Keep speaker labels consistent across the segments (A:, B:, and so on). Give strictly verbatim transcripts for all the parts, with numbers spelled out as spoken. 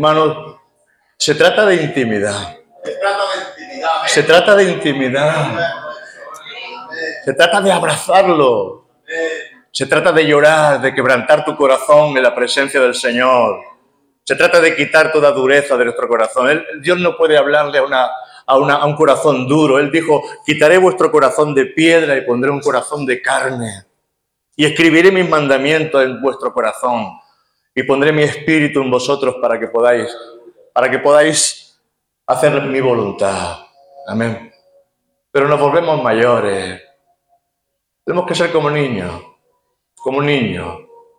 A: Hermanos, se trata de intimidad.
B: Se trata de intimidad.
A: Se trata de intimidad. Se trata de abrazarlo. Se trata de llorar, de quebrantar tu corazón en la presencia del Señor. Se trata de quitar toda dureza de nuestro corazón. Él, Dios no puede hablarle a, una, a, una, a un corazón duro. Él dijo, quitaré vuestro corazón de piedra y pondré un corazón de carne. Y escribiré mis mandamientos en vuestro corazón. Y pondré mi espíritu en vosotros para que podáis, para que podáis hacer mi voluntad. Amén. Pero nos volvemos mayores. Tenemos que ser como niños. Como niños.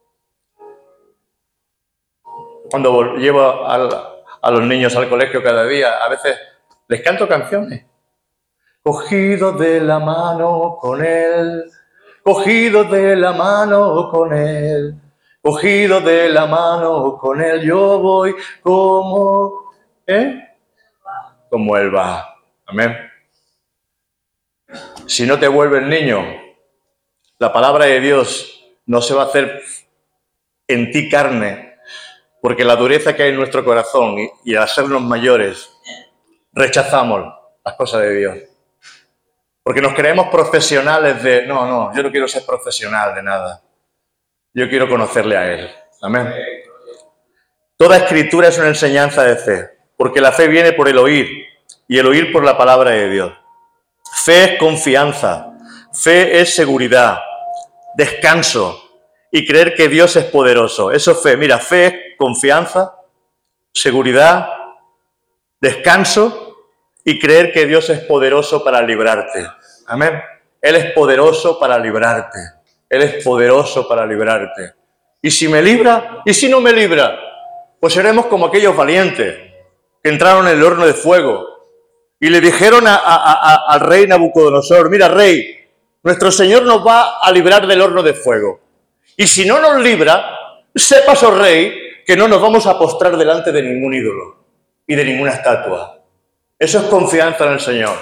A: Cuando llevo al, a los niños al colegio cada día, a veces les canto canciones. Cogido de la mano con él, cogido de la mano con él, cogido de la mano con él, yo voy como, ¿eh? Como él va. Amén. Si no te vuelves niño, la palabra de Dios no se va a hacer en ti carne, porque la dureza que hay en nuestro corazón y, y al hacernos mayores, rechazamos las cosas de Dios. Porque nos creemos profesionales de... No, no, yo no quiero ser profesional de nada. Yo quiero conocerle a Él. Amén. Toda escritura es una enseñanza de fe, porque la fe viene por el oír y el oír por la palabra de Dios. Fe es confianza, fe es seguridad, descanso y creer que Dios es poderoso. Eso es fe. Mira, fe es confianza, seguridad, descanso y creer que Dios es poderoso para librarte. Amén. Él es poderoso para librarte. Él es poderoso para librarte. ¿Y si me libra? ¿Y si no me libra? Pues seremos como aquellos valientes que entraron en el horno de fuego y le dijeron a, a, a, al rey Nabucodonosor, mira, rey, nuestro Señor nos va a librar del horno de fuego. Y si no nos libra, sepas, oh rey, que no nos vamos a postrar delante de ningún ídolo y de ninguna estatua. Eso es confianza en el Señor.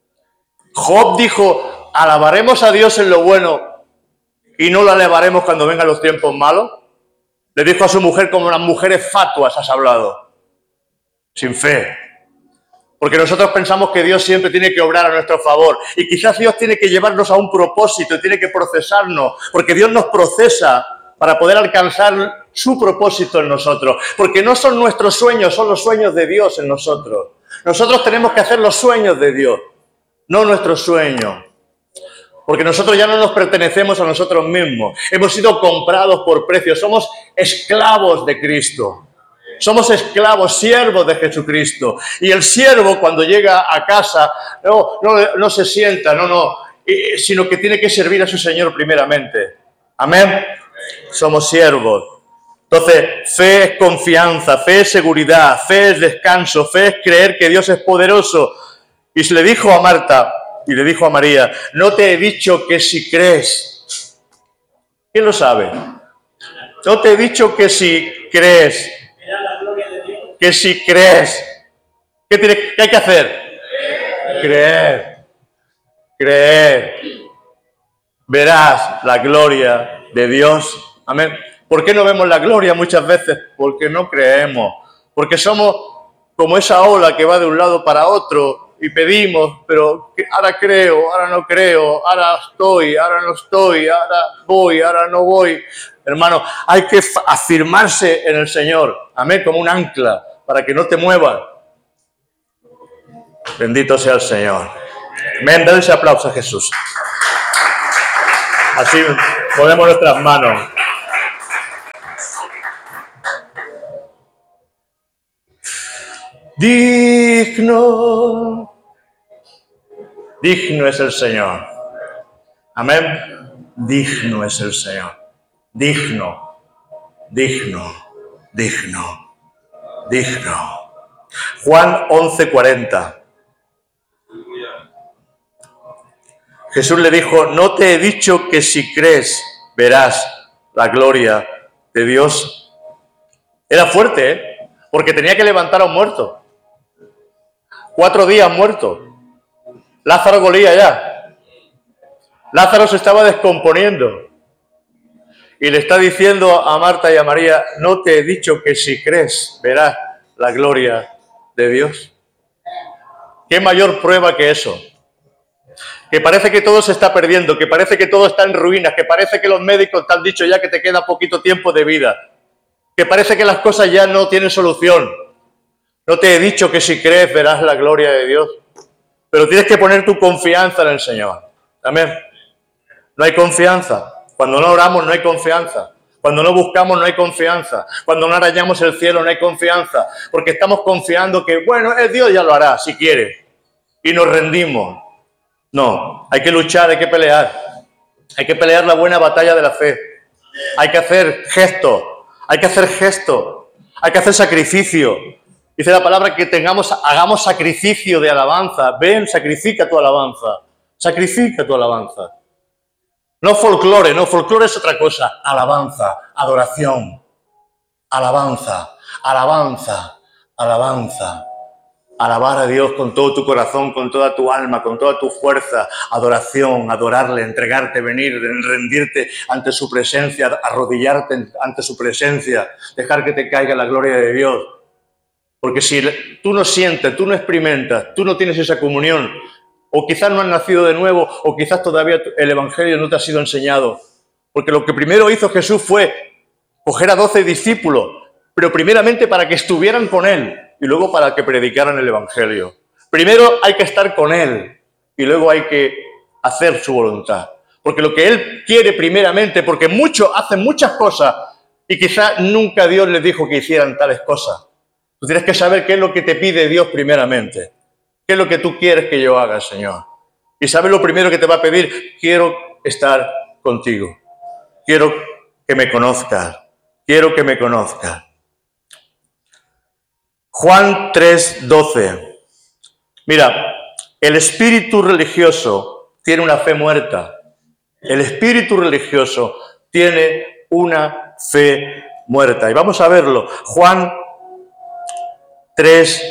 A: Job dijo, alabaremos a Dios en lo bueno y no lo alabaremos cuando vengan los tiempos malos. Le dijo a su mujer, como las mujeres fatuas has hablado, sin fe. Porque nosotros pensamos que Dios siempre tiene que obrar a nuestro favor. Y quizás Dios tiene que llevarnos a un propósito y tiene que procesarnos. Porque Dios nos procesa para poder alcanzar su propósito en nosotros. Porque no son nuestros sueños, son los sueños de Dios en nosotros. Nosotros tenemos que hacer los sueños de Dios, no nuestros sueños. Porque nosotros ya no nos pertenecemos a nosotros mismos. Hemos sido comprados por precio. Somos esclavos de Cristo. Somos esclavos, siervos de Jesucristo. Y el siervo cuando llega a casa no, no, no se sienta, no, no, sino que tiene que servir a su Señor primeramente. Amén. Somos siervos. Entonces, fe es confianza, fe es seguridad, fe es descanso, fe es creer que Dios es poderoso. Y se le dijo a Marta y le dijo a María, no te he dicho que si crees. ¿Quién lo sabe? No te he dicho que si crees. Que si crees. ¿Qué, tiene, qué hay que hacer? Creer. Creer. Verás la gloria de Dios. Amén. ¿Por qué no vemos la gloria muchas veces? Porque no creemos. Porque somos como esa ola que va de un lado para otro y pedimos, pero ahora creo, ahora no creo, ahora estoy, ahora no estoy, ahora voy, ahora no voy. Hermano, hay que afirmarse en el Señor. Amén, como un ancla, para que no te muevas. Bendito sea el Señor. Amén, dale ese aplauso a Jesús. Así ponemos nuestras manos. Digno, digno es el Señor. Amén. Digno es el Señor. Digno, digno, digno, digno. Juan once cuarenta. Jesús le dijo, no te he dicho que si crees verás la gloria de Dios. Era fuerte, ¿eh? Porque tenía que levantar a un muerto. Cuatro días muerto. Lázaro golía ya. Lázaro se estaba descomponiendo. Y le está diciendo a Marta y a María, no te he dicho que si crees verás la gloria de Dios? ¿Qué mayor prueba que eso? Que parece que todo se está perdiendo, que parece que todo está en ruinas, que parece que los médicos te han dicho ya que te queda poquito tiempo de vida, que parece que las cosas ya no tienen solución. No te he dicho que si crees verás la gloria de Dios, pero tienes que poner tu confianza en el Señor. Amén. No hay confianza. Cuando no oramos no hay confianza. Cuando no buscamos no hay confianza. Cuando no arañamos el cielo no hay confianza. Porque estamos confiando que, bueno, el Dios ya lo hará si quiere. Y nos rendimos. No, hay que luchar, hay que pelear. Hay que pelear la buena batalla de la fe. Hay que hacer gestos. Hay que hacer gestos. Hay que hacer sacrificio. Dice la palabra que tengamos, hagamos sacrificio de alabanza. Ven, sacrifica tu alabanza. Sacrifica tu alabanza. No folclore, no, folclore es otra cosa. Alabanza, adoración. Alabanza, alabanza, alabanza. Alabar a Dios con todo tu corazón, con toda tu alma, con toda tu fuerza. Adoración, adorarle, entregarte, venir, rendirte ante su presencia, arrodillarte ante su presencia, dejar que te caiga la gloria de Dios. Porque si tú no sientes, tú no experimentas, tú no tienes esa comunión, o quizás no has nacido de nuevo, o quizás todavía el Evangelio no te ha sido enseñado. Porque lo que primero hizo Jesús fue coger a doce discípulos, pero primeramente para que estuvieran con Él y luego para que predicaran el Evangelio. Primero hay que estar con Él y luego hay que hacer su voluntad. Porque lo que Él quiere primeramente, porque muchos hacen muchas cosas y quizás nunca Dios les dijo que hicieran tales cosas. Tú tienes que saber qué es lo que te pide Dios primeramente. ¿Qué es lo que tú quieres que yo haga, Señor? Y sabes lo primero que te va a pedir, quiero estar contigo. Quiero que me conozcas. Quiero que me conozcas. Juan tres doce. Mira, el espíritu religioso tiene una fe muerta. El espíritu religioso tiene una fe muerta. Y vamos a verlo. Juan tres.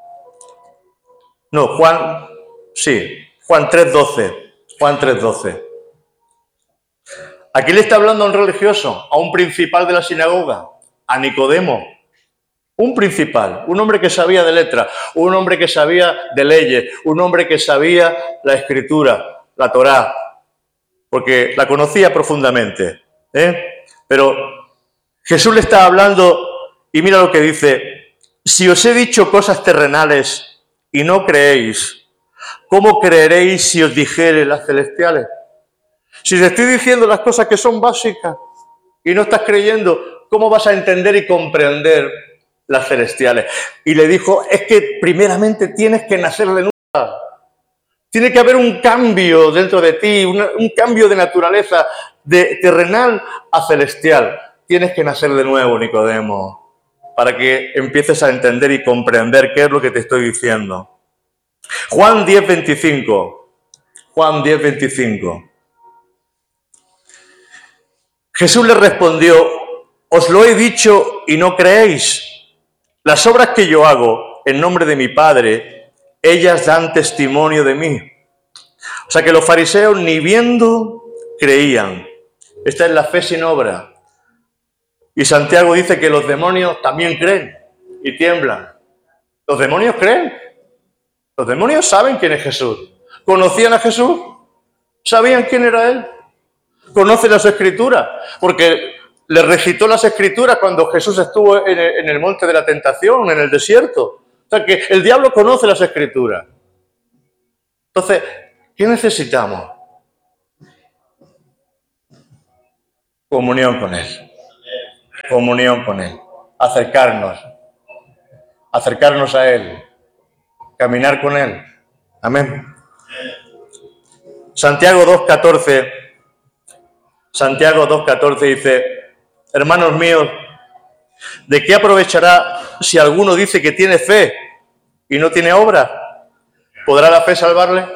A: No, Juan, sí, Juan tres doce. Juan tres doce. Aquí le está hablando a un religioso, a un principal de la sinagoga, a Nicodemo. Un principal, un hombre que sabía de letras, un hombre que sabía de leyes, un hombre que sabía la escritura, la Torá, porque la conocía profundamente. ¿eh? Pero Jesús le está hablando y mira lo que dice: si os he dicho cosas terrenales y no creéis, ¿cómo creeréis si os dijere las celestiales? Si te estoy diciendo las cosas que son básicas y no estás creyendo, ¿cómo vas a entender y comprender las celestiales? Y le dijo, es que primeramente tienes que nacer de nuevo. Tiene que haber un cambio dentro de ti, una, un cambio de naturaleza, de terrenal a celestial. Tienes que nacer de nuevo, Nicodemo, para que empieces a entender y comprender qué es lo que te estoy diciendo. Juan diez veinticinco. Juan diez veinticinco. Jesús le respondió, os lo he dicho y no creéis. Las obras que yo hago en nombre de mi Padre, ellas dan testimonio de mí. O sea que los fariseos ni viendo creían. Esta es la fe sin obra. Y Santiago dice que los demonios también creen y tiemblan. ¿Los demonios creen? Los demonios saben quién es Jesús. ¿Conocían a Jesús? ¿Sabían quién era Él? ¿Conocen las Escrituras? Porque le recitó las Escrituras cuando Jesús estuvo en el, en el monte de la tentación, en el desierto. O sea que el diablo conoce las Escrituras. Entonces, ¿qué necesitamos? Comunión con Él. Comunión con Él. Acercarnos. Acercarnos a Él. Caminar con Él. Amén. Santiago dos catorce. Santiago dos catorce dice, hermanos míos, ¿de qué aprovechará si alguno dice que tiene fe y no tiene obra? ¿Podrá la fe salvarle?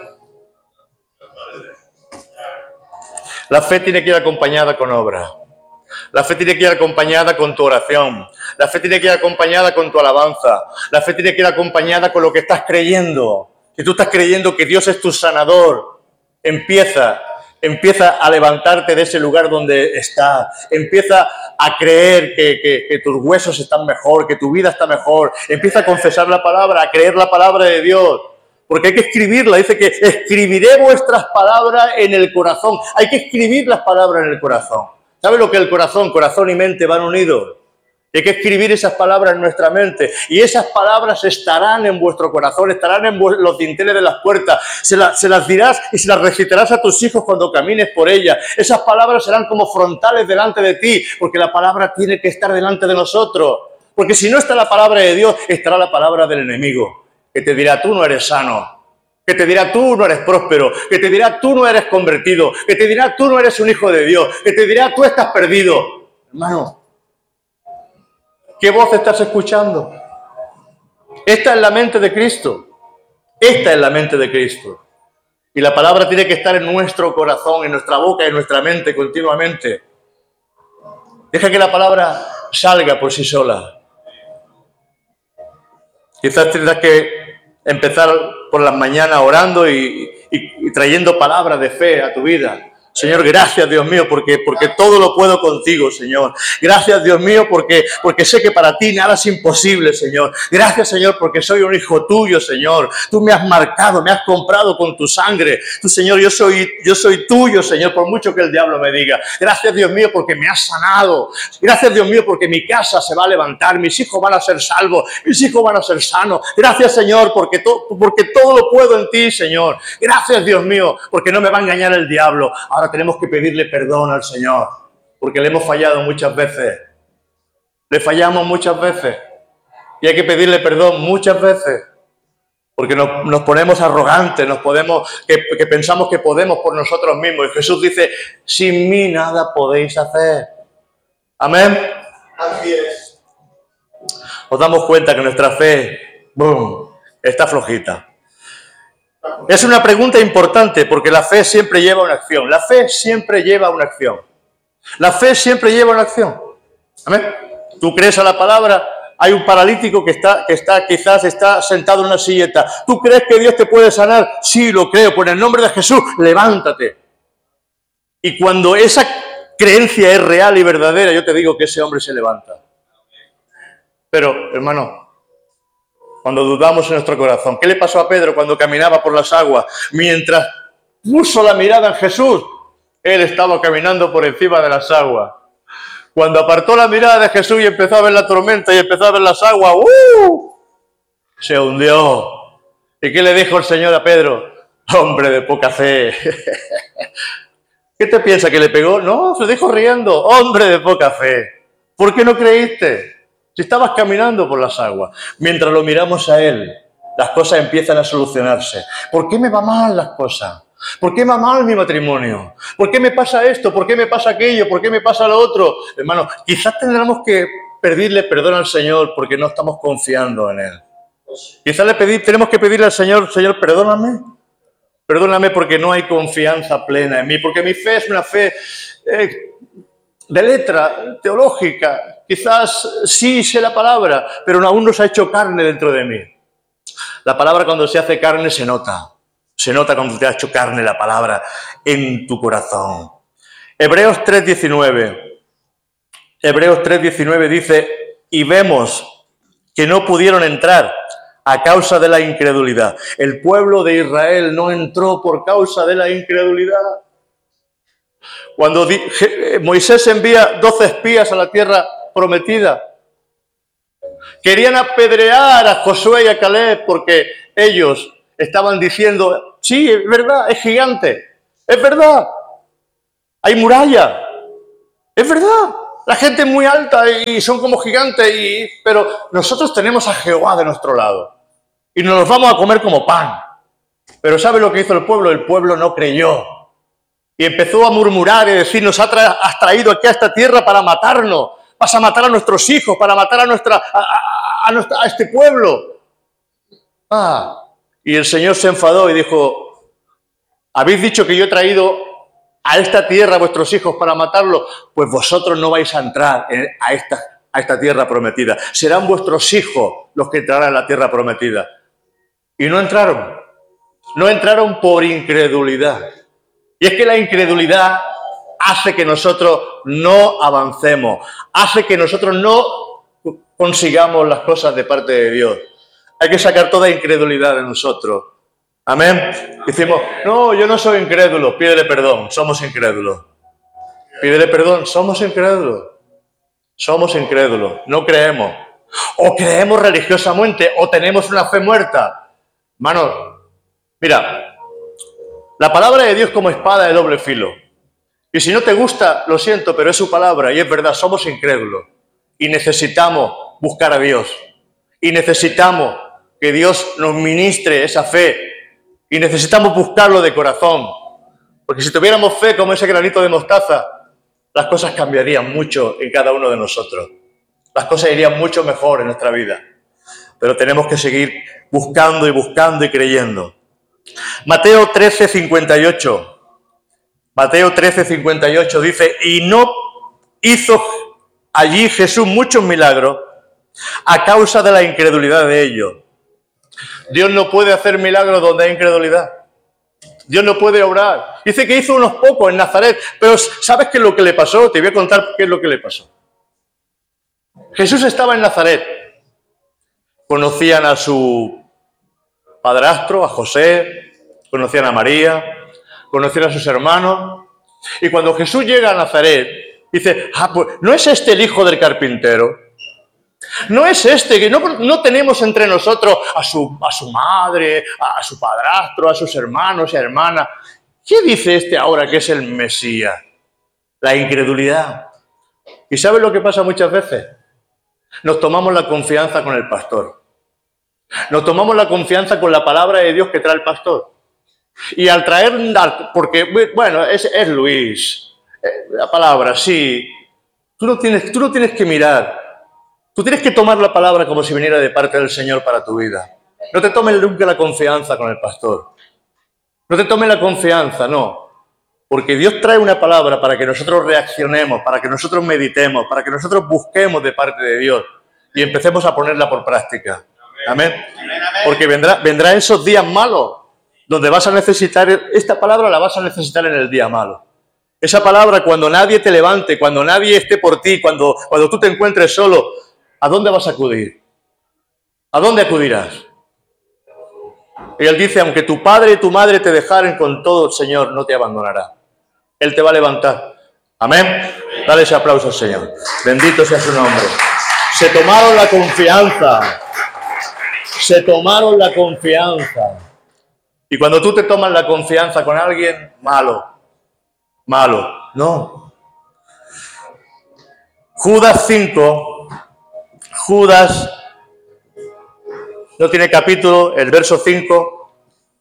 A: La fe tiene que ir acompañada con obra. La fe tiene que ir acompañada con tu oración. La fe tiene que ir acompañada con tu alabanza. La fe tiene que ir acompañada con lo que estás creyendo. Si tú estás creyendo que Dios es tu sanador, empieza. Empieza a levantarte de ese lugar donde estás. Empieza a creer que, que, que tus huesos están mejor, que tu vida está mejor. Empieza a confesar la palabra, a creer la palabra de Dios. Porque hay que escribirla. Dice que escribiré vuestras palabras en el corazón. Hay que escribir las palabras en el corazón. ¿Sabe lo que es el corazón? Corazón y mente van unidos. Hay que escribir esas palabras en nuestra mente y esas palabras estarán en vuestro corazón, estarán en los dinteles de las puertas. Se, la, se las dirás y se las recitarás a tus hijos cuando camines por ellas. Esas palabras serán como frontales delante de ti, porque la palabra tiene que estar delante de nosotros. Porque si no está la palabra de Dios, estará la palabra del enemigo, que te dirá tú no eres sano, que te dirá tú no eres próspero, que te dirá tú no eres convertido, que te dirá tú no eres un hijo de Dios, que te dirá tú estás perdido. Hermano, ¿qué voz estás escuchando? Esta es la mente de Cristo. Esta es la mente de Cristo. Y la palabra tiene que estar en nuestro corazón, en nuestra boca, en nuestra mente continuamente. Deja que la palabra salga por sí sola. Quizás tendrás que empezar por las mañanas orando y, y, y trayendo palabras de fe a tu vida. Señor, gracias, Dios mío, porque, porque todo lo puedo contigo, Señor. Gracias, Dios mío, porque, porque sé que para ti nada es imposible, Señor. Gracias, Señor, porque soy un hijo tuyo, Señor. Tú me has marcado, me has comprado con tu sangre. Tú, Señor, yo soy, yo soy tuyo, Señor, por mucho que el diablo me diga. Gracias, Dios mío, porque me has sanado. Gracias, Dios mío, porque mi casa se va a levantar. Mis hijos van a ser salvos. Mis hijos van a ser sanos. Gracias, Señor, porque, to, porque todo lo puedo en ti, Señor. Gracias, Dios mío, porque no me va a engañar el diablo. Ahora tenemos que pedirle perdón al Señor, porque le hemos fallado muchas veces. Le fallamos muchas veces. Y hay que pedirle perdón muchas veces. Porque nos, nos ponemos arrogantes, nos podemos, que, que pensamos que podemos por nosotros mismos. Y Jesús dice, sin mí nada podéis hacer. Amén.
B: Así es.
A: Nos damos cuenta que nuestra fe, boom, está flojita. Es una pregunta importante porque la fe siempre lleva una acción. La fe siempre lleva una acción. La fe siempre lleva una acción. ¿Amén? ¿Tú crees a la palabra? Hay un paralítico que está, que está, quizás está sentado en una silleta. ¿Tú crees que Dios te puede sanar? Sí, lo creo. Por el nombre de Jesús, levántate. Y cuando esa creencia es real y verdadera, yo te digo que ese hombre se levanta. Pero, hermano, cuando dudamos en nuestro corazón, ¿qué le pasó a Pedro cuando caminaba por las aguas? Mientras puso la mirada en Jesús, él estaba caminando por encima de las aguas. Cuando apartó la mirada de Jesús y empezó a ver la tormenta y empezó a ver las aguas, ¡uh! Se hundió. ¿Y qué le dijo el Señor a Pedro? Hombre de poca fe. ¿Qué te piensa que le pegó? No, se dijo riendo. Hombre de poca fe. ¿Por qué no creíste? Si estabas caminando por las aguas. Mientras lo miramos a Él, las cosas empiezan a solucionarse. ¿Por qué me va mal las cosas? ¿Por qué me va mal mi matrimonio? ¿Por qué me pasa esto? ¿Por qué me pasa aquello? ¿Por qué me pasa lo otro? Hermano, quizás tendremos que pedirle perdón al Señor porque no estamos confiando en Él. Quizás le pedí, tenemos que pedirle al Señor, Señor, perdóname. Perdóname porque no hay confianza plena en mí, porque mi fe es una fe eh, de letra, teológica. Quizás sí sé la palabra, pero aún no se ha hecho carne dentro de mí. La palabra cuando se hace carne se nota. Se nota cuando te ha hecho carne la palabra en tu corazón. Hebreos tres diecinueve. Hebreos tres diecinueve dice, y vemos que no pudieron entrar a causa de la incredulidad. El pueblo de Israel no entró por causa de la incredulidad. Cuando Moisés envía doce espías a la tierra prometida, querían apedrear a Josué y a Caleb porque ellos estaban diciendo, sí, es verdad, es gigante, es verdad, hay muralla, es verdad, la gente es muy alta y son como gigantes, y, pero nosotros tenemos a Jehová de nuestro lado y nos los vamos a comer como pan. Pero ¿sabe lo que hizo el pueblo? El pueblo no creyó y empezó a murmurar y decir, nos has traído aquí a esta tierra para matarnos, vas a matar a nuestros hijos, para matar a, nuestra, a, a, a, nuestra, a este pueblo. Ah, y el Señor se enfadó y dijo, habéis dicho que yo he traído a esta tierra a vuestros hijos para matarlos, pues vosotros no vais a entrar a esta, a esta tierra prometida. Serán vuestros hijos los que entrarán a la tierra prometida. Y no entraron. No entraron por incredulidad. Y es que la incredulidad hace que nosotros no avancemos, hace que nosotros no consigamos las cosas de parte de Dios. Hay que sacar toda incredulidad de nosotros. Amén. Decimos, no, yo no soy incrédulo, pídele perdón, somos incrédulos. Pídele perdón, somos incrédulos. Somos incrédulos, no creemos. O creemos religiosamente, o tenemos una fe muerta. Hermanos, mira, la palabra de Dios como espada de doble filo. Y si no te gusta, lo siento, pero es su palabra y es verdad, somos incrédulos. Y necesitamos buscar a Dios. Y necesitamos que Dios nos ministre esa fe. Y necesitamos buscarlo de corazón. Porque si tuviéramos fe como ese granito de mostaza, las cosas cambiarían mucho en cada uno de nosotros. Las cosas irían mucho mejor en nuestra vida. Pero tenemos que seguir buscando y buscando y creyendo. Mateo trece, cincuenta y ocho. Mateo trece, cincuenta y ocho dice, y no hizo allí Jesús muchos milagros a causa de la incredulidad de ellos. Dios no puede hacer milagros donde hay incredulidad. Dios no puede obrar. Dice que hizo unos pocos en Nazaret, pero ¿sabes qué es lo que le pasó? Te voy a contar qué es lo que le pasó. Jesús estaba en Nazaret. Conocían a su padrastro, a José, conocían a María, conocían a sus hermanos. Y cuando Jesús llega a Nazaret, dice, ah, pues, ¿no es este el hijo del carpintero? No es este, que no, no tenemos entre nosotros a su, a su madre, a su padrastro, a sus hermanos y hermanas. ¿Qué dice este ahora que es el Mesías? La incredulidad. ¿Y sabes lo que pasa muchas veces? Nos tomamos la confianza con el pastor. Nos tomamos la confianza con la palabra de Dios que trae el pastor. Y al traer, porque, bueno, es, es Luis, la palabra, sí. Tú no tienes, tú no tienes que mirar. Tú tienes que tomar la palabra como si viniera de parte del Señor para tu vida. No te tomes nunca la confianza con el pastor. No te tomes la confianza, no. Porque Dios trae una palabra para que nosotros reaccionemos, para que nosotros meditemos, para que nosotros busquemos de parte de Dios y empecemos a ponerla por práctica. Amén. Porque vendrá, vendrá esos días malos donde vas a necesitar, esta palabra la vas a necesitar en el día malo. Esa palabra cuando nadie te levante, cuando nadie esté por ti, cuando, cuando tú te encuentres solo, ¿a dónde vas a acudir? ¿A dónde acudirás? Y Él dice, aunque tu padre y tu madre te dejaren, con todo el Señor no te abandonará. Él te va a levantar. Amén. Dale ese aplauso al Señor. Bendito sea su nombre. Se tomaron la confianza. Se tomaron la confianza. Y cuando tú te tomas la confianza con alguien, malo. Malo. No. Judas cinco. Judas no tiene capítulo, el verso cinco.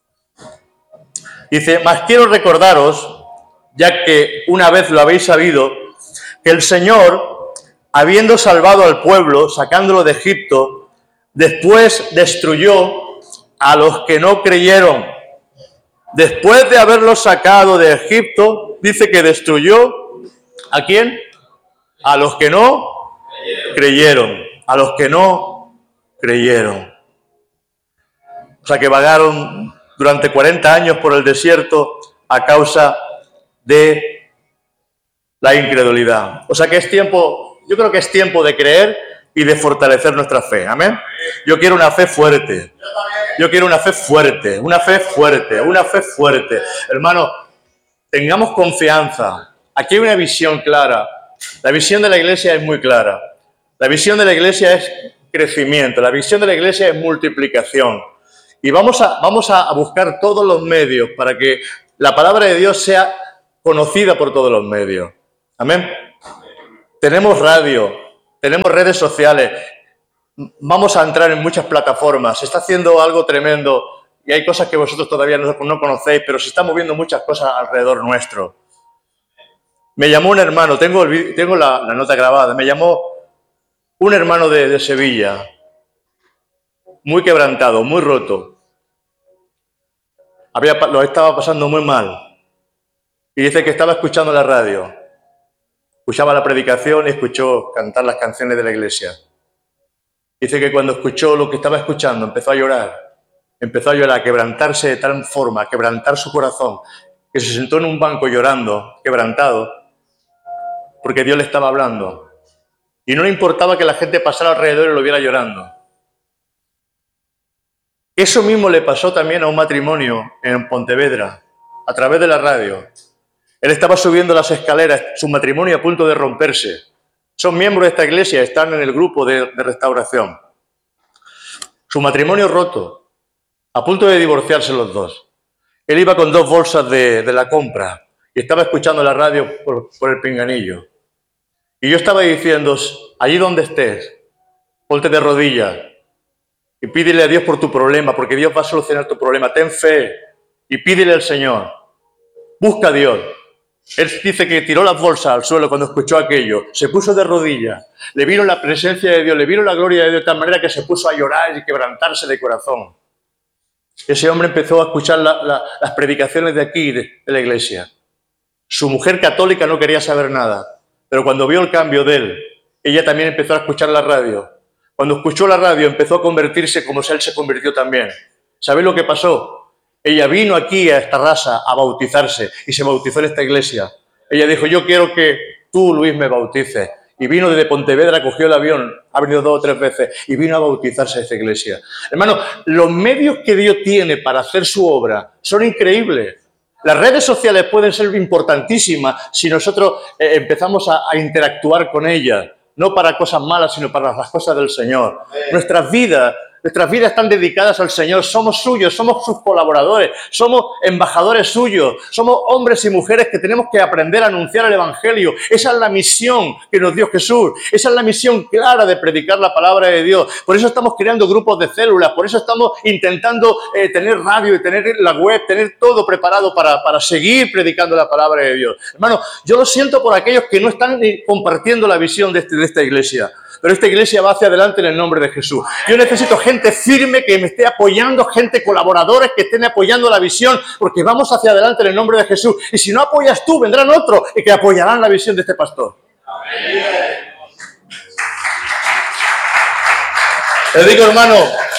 A: Dice, mas quiero recordaros, ya que una vez lo habéis sabido, que el Señor, habiendo salvado al pueblo, sacándolo de Egipto, después destruyó a los que no creyeron. Después de haberlos sacado de Egipto, dice que destruyó, ¿a quién? A los que no creyeron. A los que no creyeron. O sea, que vagaron durante cuarenta años por el desierto a causa de la incredulidad. O sea que es tiempo, yo creo que es tiempo de creer y de fortalecer nuestra fe. Amén. Yo quiero una fe fuerte. Yo quiero una fe fuerte, una fe fuerte, una fe fuerte. Hermano, tengamos confianza. Aquí hay una visión clara. La visión de la iglesia es muy clara. La visión de la iglesia es crecimiento. La visión de la iglesia es multiplicación. Y vamos a, vamos a buscar todos los medios para que la palabra de Dios sea conocida por todos los medios. Amén. Tenemos radio, tenemos redes sociales, vamos a entrar en muchas plataformas. Se está haciendo algo tremendo y hay cosas que vosotros todavía no, no conocéis, pero se están moviendo muchas cosas alrededor nuestro. Me llamó un hermano, tengo, el, tengo la, la nota grabada, me llamó un hermano de, de Sevilla, muy quebrantado, muy roto. Había, lo estaba pasando muy mal. Y dice que estaba escuchando la radio. Escuchaba la predicación y escuchó cantar las canciones de la iglesia. Dice que cuando escuchó lo que estaba escuchando, empezó a llorar. Empezó a llorar, a quebrantarse de tal forma, a quebrantar su corazón. que se sentó en un banco llorando, quebrantado, porque Dios le estaba hablando. Y no le importaba que la gente pasara alrededor y lo viera llorando. Eso mismo le pasó también a un matrimonio en Pontevedra, a través de la radio. Él estaba subiendo las escaleras, su matrimonio a punto de romperse. Son miembros de esta iglesia, están en el grupo de, de restauración. Su matrimonio roto, a punto de divorciarse los dos. Él iba con dos bolsas de, de la compra y estaba escuchando la radio por, por el pinganillo. Y yo estaba diciendo, allí donde estés, ponte de rodillas y pídele a Dios por tu problema, porque Dios va a solucionar tu problema. Ten fe y pídele al Señor. Busca a Dios. Él dice que tiró las bolsas al suelo cuando escuchó aquello, se puso de rodillas, le vino la presencia de Dios, le vino la gloria de Dios de tal manera que se puso a llorar y quebrantarse de corazón. Ese hombre empezó a escuchar la, la, las predicaciones de aquí, de, de la iglesia. Su mujer católica no quería saber nada, pero cuando vio el cambio de él, ella también empezó a escuchar la radio. Cuando escuchó la radio empezó a convertirse como él se convirtió también. ¿Sabéis lo que pasó? Ella vino aquí a esta raza a bautizarse y se bautizó en esta iglesia. Ella dijo, yo quiero que tú, Luis, me bautices. Y vino desde Pontevedra, cogió el avión, ha venido dos o tres veces y vino a bautizarse a esta iglesia. Hermano, los medios que Dios tiene para hacer su obra son increíbles. Las redes sociales pueden ser importantísimas si nosotros eh, empezamos a, a interactuar con ellas. No para cosas malas, sino para las cosas del Señor. Nuestras vidas... Nuestras vidas están dedicadas al Señor, somos suyos, somos sus colaboradores, somos embajadores suyos, somos hombres y mujeres que tenemos que aprender a anunciar el Evangelio. Esa es la misión que nos dio Jesús, esa es la misión clara de predicar la palabra de Dios. Por eso estamos creando grupos de células, por eso estamos intentando eh, tener radio y tener la web, tener todo preparado para, para seguir predicando la palabra de Dios. Hermano, yo lo siento por aquellos que no están compartiendo la visión de, este, de esta iglesia. Pero esta iglesia va hacia adelante en el nombre de Jesús. Yo necesito gente firme que me esté apoyando, gente colaboradores que estén apoyando la visión, porque vamos hacia adelante en el nombre de Jesús. Y si no apoyas tú, vendrán otros y que apoyarán la visión de este pastor. Amén. Te digo, hermano,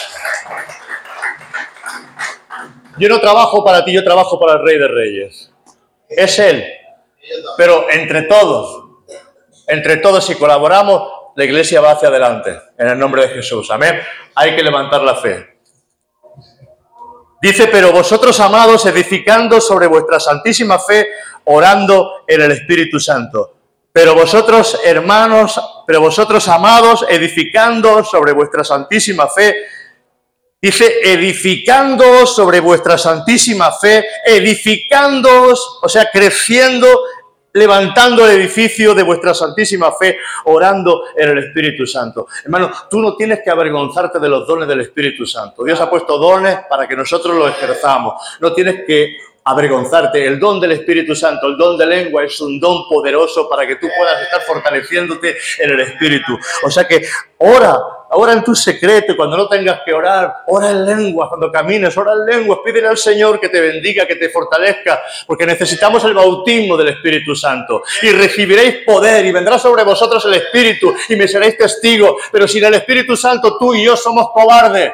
A: yo no trabajo para ti, yo trabajo para el Rey de Reyes. Es Él. Pero entre todos, entre todos si colaboramos, la iglesia va hacia adelante, en el nombre de Jesús. Amén. Hay que levantar la fe. Dice, pero vosotros, amados, edificando sobre vuestra santísima fe, orando en el Espíritu Santo. Pero vosotros, hermanos, pero vosotros, amados, edificando sobre vuestra santísima fe, dice, edificando sobre vuestra santísima fe, edificándoos, o sea, creciendo, levantando el edificio de vuestra santísima fe, orando en el Espíritu Santo. Hermano, tú no tienes que avergonzarte de los dones del Espíritu Santo. Dios ha puesto dones para que nosotros los ejerzamos. No tienes que avergonzarte. El don del Espíritu Santo, el don de lengua, es un don poderoso para que tú puedas estar fortaleciéndote en el Espíritu. O sea que ora, ora en tu secreto, y cuando no tengas que orar, ora en lengua, cuando camines, ora en lengua, pídele al Señor que te bendiga, que te fortalezca, porque necesitamos el bautismo del Espíritu Santo. Y recibiréis poder, y vendrá sobre vosotros el Espíritu, y me seréis testigos. Pero sin el Espíritu Santo, tú y yo somos cobardes.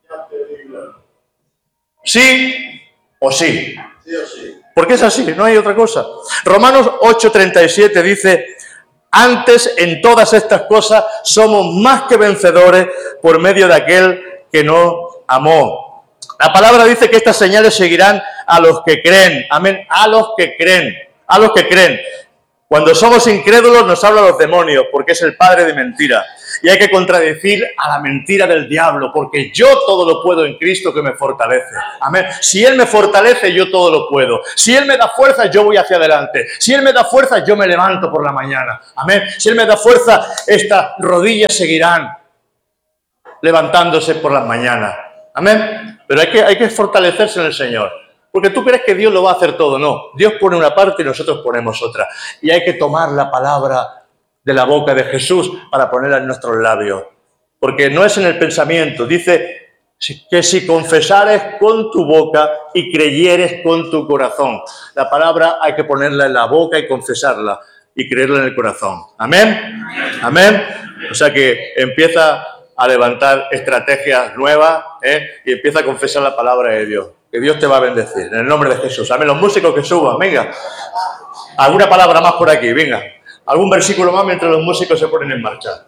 A: ¿Sí o sí? Porque es así, no hay otra cosa. Romanos ocho treinta y siete dice, antes en todas estas cosas somos más que vencedores por medio de aquel que nos amó. La palabra dice que estas señales seguirán a los que creen. Amén, a los que creen, a los que creen. Cuando somos incrédulos nos hablan los demonios, porque es el padre de mentira. Y hay que contradecir a la mentira del diablo, porque yo todo lo puedo en Cristo que me fortalece. Amén. Si Él me fortalece, yo todo lo puedo. Si Él me da fuerza, yo voy hacia adelante. Si Él me da fuerza, yo me levanto por la mañana. Amén. Si Él me da fuerza, estas rodillas seguirán levantándose por las mañanas. Amén. Pero hay que, hay que fortalecerse en el Señor. Porque tú crees que Dios lo va a hacer todo. No. Dios pone una parte y nosotros ponemos otra. Y hay que tomar la palabra de la boca de Jesús para ponerla en nuestros labios. Porque no es en el pensamiento. Dice que si confesares con tu boca y creyeres con tu corazón. La palabra hay que ponerla en la boca y confesarla y creerla en el corazón. ¿Amén? Amén. O sea que empieza a levantar estrategias nuevas, ¿eh? Y empieza a confesar la palabra de Dios. Que Dios te va a bendecir, en el nombre de Jesús. Amén. Los músicos que suban, venga. Alguna palabra más por aquí, venga. Algún versículo más mientras los músicos se ponen en marcha.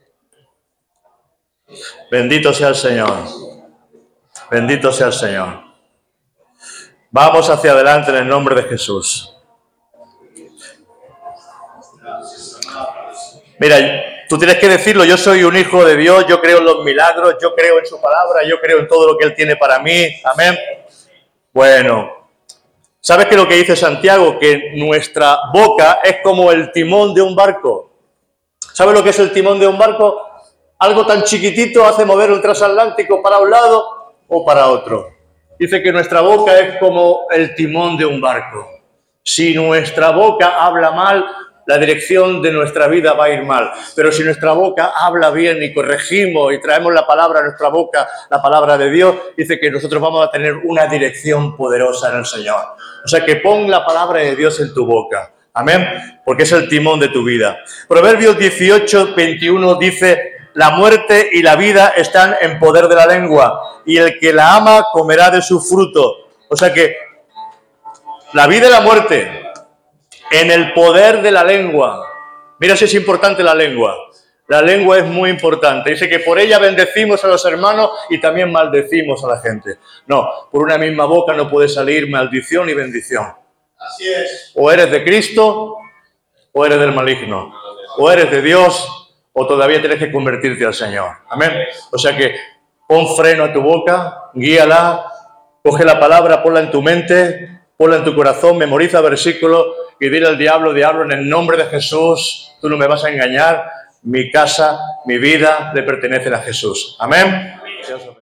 A: Bendito sea el Señor. Bendito sea el Señor. Vamos hacia adelante en el nombre de Jesús. Mira, tú tienes que decirlo, yo soy un hijo de Dios, yo creo en los milagros, yo creo en su palabra, yo creo en todo lo que Él tiene para mí. Amén. Bueno, ¿sabes qué es lo que dice Santiago? Que nuestra boca es como el timón de un barco. ¿Sabes lo que es el timón de un barco? Algo tan chiquitito hace mover el transatlántico para un lado o para otro. Dice que nuestra boca es como el timón de un barco. Si nuestra boca habla mal, la dirección de nuestra vida va a ir mal. Pero si nuestra boca habla bien y corregimos y traemos la palabra a nuestra boca, la palabra de Dios, dice que nosotros vamos a tener una dirección poderosa en el Señor. O sea que pon la palabra de Dios en tu boca. Amén. Porque es el timón de tu vida. Proverbios dieciocho, veintiuno dice: la muerte y la vida están en poder de la lengua, y el que la ama comerá de su fruto. O sea que la vida y la muerte en el poder de la lengua. Mira si es importante la lengua. La lengua es muy importante. Dice que por ella bendecimos a los hermanos y también maldecimos a la gente. No, por una misma boca no puede salir maldición y bendición.
B: Así es.
A: O eres de Cristo o eres del maligno. O eres de Dios o todavía tienes que convertirte al Señor. Amén. O sea que pon freno a tu boca, guíala, coge la palabra, ponla en tu mente, ponla en tu corazón, memoriza versículos y dile al diablo: diablo, en el nombre de Jesús, tú no me vas a engañar, mi casa, mi vida le pertenecen a Jesús. Amén.